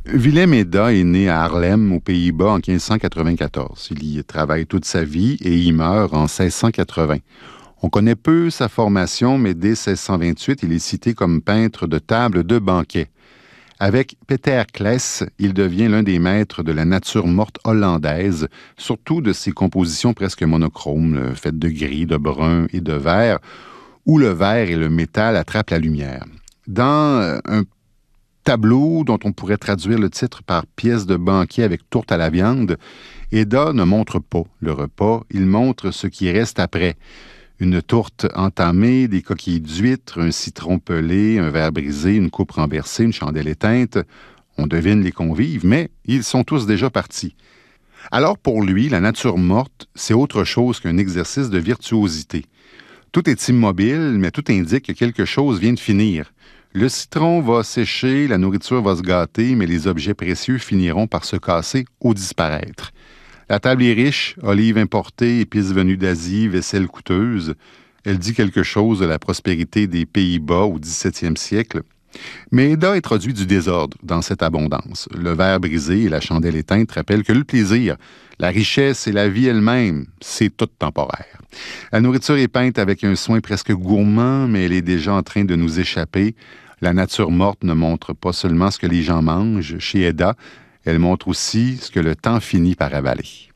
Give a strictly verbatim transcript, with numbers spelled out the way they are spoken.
Willem Eda est né à Haarlem, aux Pays-Bas, en quinze cent quatre-vingt-quatorze. Il y travaille toute sa vie et y meurt en seize cent quatre-vingts. On connaît peu sa formation, mais dès seize cent vingt-huit, il est cité comme peintre de tables de banquet. Avec Peter Cles, il devient l'un des maîtres de la nature morte hollandaise, surtout de ses compositions presque monochromes, faites de gris, de brun et de vert, où le vert et le métal attrapent la lumière. Dans un tableau dont on pourrait traduire le titre par pièce de banquet avec tourte à la viande, Eda ne montre pas le repas, il montre ce qui reste après. Une tourte entamée, des coquilles d'huîtres, un citron pelé, un verre brisé, une coupe renversée, une chandelle éteinte. On devine les convives, mais ils sont tous déjà partis. Alors pour lui, la nature morte, c'est autre chose qu'un exercice de virtuosité. Tout est immobile, mais tout indique que quelque chose vient de finir. Le citron va sécher, la nourriture va se gâter, mais les objets précieux finiront par se casser ou disparaître. La table est riche, olives importées, épices venues d'Asie, vaisselle coûteuse. Elle dit quelque chose de la prospérité des Pays-Bas au dix-septième siècle. Mais Eda introduit du désordre dans cette abondance. Le verre brisé et la chandelle éteinte rappellent que le plaisir, la richesse et la vie elle-même, c'est tout temporaire. La nourriture est peinte avec un soin presque gourmand, mais elle est déjà en train de nous échapper. La nature morte ne montre pas seulement ce que les gens mangent. Chez Eda, elle montre aussi ce que le temps finit par avaler.